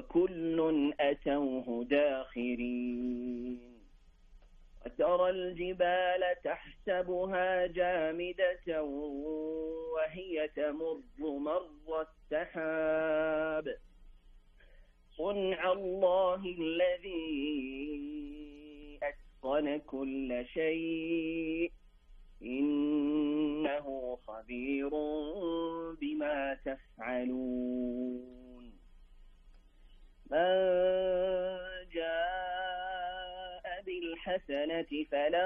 وكل أتوه داخرين وترى الجبال تحسبها جامدة وهي تمر مر السحاب صنع الله الذي أتقن كل شيء إنه خبير بما تفعلون من جاء بالحسنة فله